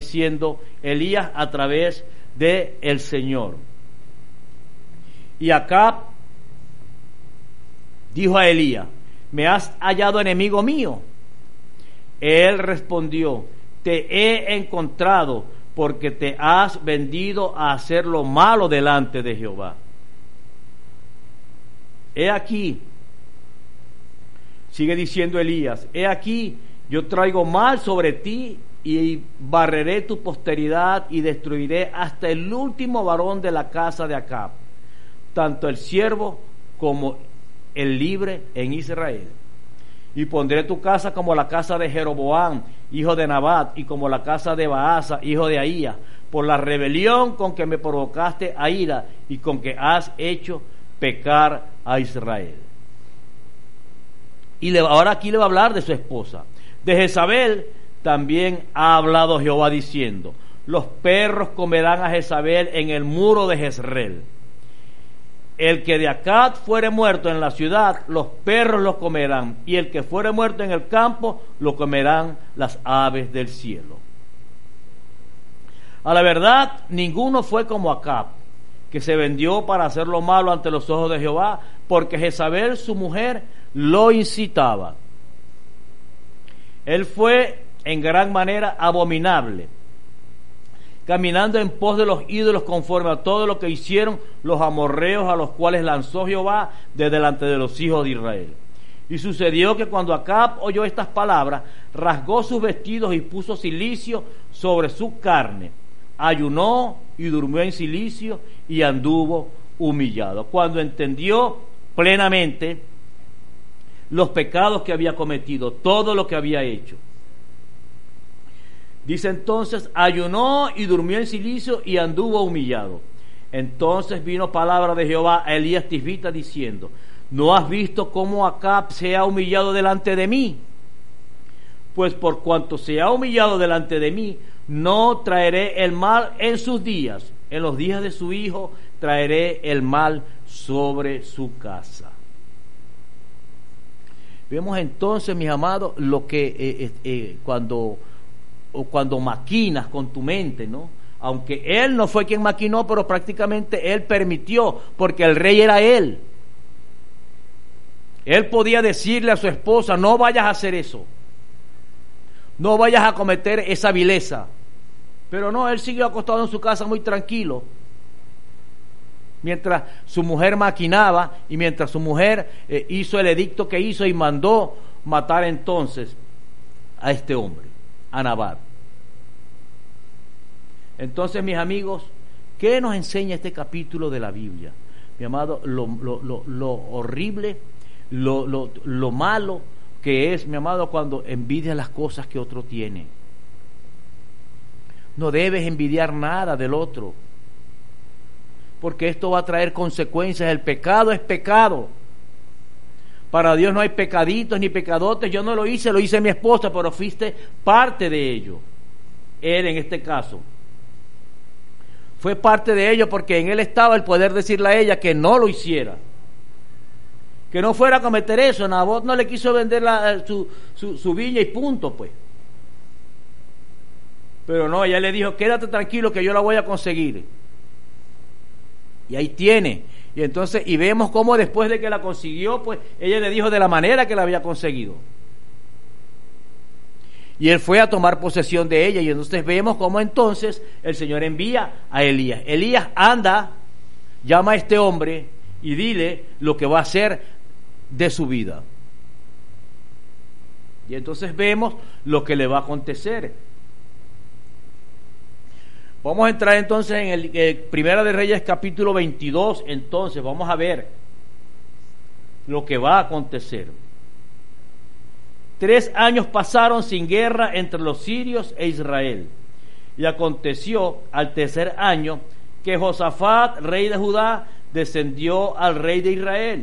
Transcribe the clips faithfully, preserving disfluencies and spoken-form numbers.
diciendo Elías a través de el Señor. Y Acab dijo a Elías: ¿me has hallado enemigo mío? Él respondió: te he encontrado porque te has vendido a hacer lo malo delante de Jehová. He aquí, sigue diciendo Elías, he aquí, yo traigo mal sobre ti y barreré tu posteridad y destruiré hasta el último varón de la casa de Acab, tanto el siervo como el libre en Israel. Y pondré tu casa como la casa de Jeroboam, hijo de Nabat, y como la casa de Baasa, hijo de Ahía, por la rebelión con que me provocaste a ira y con que has hecho pecar a Israel. Y le, ahora aquí le va a hablar de su esposa. De Jezabel también ha hablado Jehová diciendo: los perros comerán a Jezabel en el muro de Jezreel. El que de Acab fuere muerto en la ciudad, los perros lo comerán, y el que fuere muerto en el campo, lo comerán las aves del cielo. A la verdad, ninguno fue como Acab, que se vendió para hacer lo malo ante los ojos de Jehová, porque Jezabel, su mujer, lo incitaba. Él fue en gran manera abominable, caminando en pos de los ídolos conforme a todo lo que hicieron los amorreos, a los cuales lanzó Jehová de delante de los hijos de Israel. Y sucedió que cuando Acab oyó estas palabras, rasgó sus vestidos y puso cilicio sobre su carne, ayunó y durmió en cilicio y anduvo humillado. Cuando entendió plenamente los pecados que había cometido, todo lo que había hecho, dice entonces, ayunó y durmió en cilicio y anduvo humillado. Entonces vino palabra de Jehová a Elías Tisbita diciendo: ¿no has visto cómo Acab se ha humillado delante de mí? Pues por cuanto se ha humillado delante de mí, no traeré el mal en sus días. En los días de su hijo traeré el mal sobre su casa. Vemos entonces, mis amados, lo que eh, eh, eh, cuando... o cuando maquinas con tu mente, ¿no? Aunque él no fue quien maquinó, pero prácticamente él permitió, porque el rey era él. Él podía decirle a su esposa: no vayas a hacer eso, no vayas a cometer esa vileza. Pero no, él siguió acostado en su casa muy tranquilo, mientras su mujer maquinaba y mientras su mujer eh, hizo el edicto que hizo y mandó matar entonces a este hombre, a Nabat. Entonces, mis amigos, ¿qué nos enseña este capítulo de la Biblia? Mi amado, lo, lo, lo, lo horrible, lo, lo, lo malo que es, mi amado, cuando envidias las cosas que otro tiene. No debes envidiar nada del otro, porque esto va a traer consecuencias. El pecado es pecado. Para Dios no hay pecaditos ni pecadotes. Yo no lo hice, lo hice mi esposa, pero fuiste parte de ello. Él, en este caso, fue parte de ello, porque en él estaba el poder decirle a ella que no lo hiciera, que no fuera a cometer eso. Nabot no le quiso vender la, su, su, su viña y punto, pues. Pero no, ella le dijo: quédate tranquilo que yo la voy a conseguir. Y ahí tiene. Y entonces, y vemos cómo después de que la consiguió, pues ella le dijo de la manera que la había conseguido. Y él fue a tomar posesión de ella. Y entonces vemos cómo entonces el Señor envía a Elías. Elías, anda, llama a este hombre y dile lo que va a hacer de su vida. Y entonces vemos lo que le va a acontecer. Vamos a entrar entonces en el eh, Primera de Reyes capítulo veintidós. Entonces vamos a ver lo que va a acontecer. Tres años pasaron sin guerra entre los sirios e Israel. Y aconteció al tercer año que Josafat, rey de Judá, descendió al rey de Israel.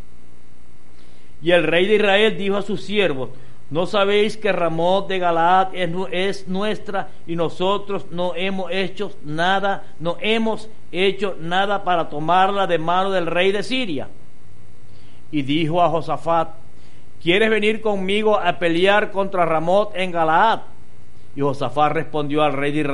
Y el rey de Israel dijo a sus siervos: ¿no sabéis que Ramot de Galaad es, es nuestra y nosotros no hemos hecho nada, no hemos hecho nada para tomarla de mano del rey de Siria? Y dijo a Josafat: ¿quieres venir conmigo a pelear contra Ramot en Galaad? Y Josafat respondió al rey de Israel: